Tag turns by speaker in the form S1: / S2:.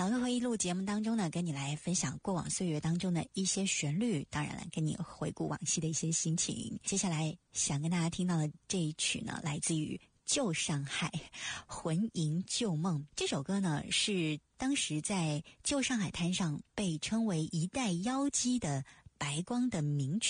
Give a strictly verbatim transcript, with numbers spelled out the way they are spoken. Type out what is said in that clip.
S1: 老歌回忆录节目当中呢，跟你来分享过往岁月当中的一些旋律，当然了，跟你回顾往昔的一些心情。接下来想跟大家听到的这一曲呢，来自于旧上海魂萦旧梦。这首歌呢，是当时在旧上海滩上被称为一代妖姬的白光的名曲。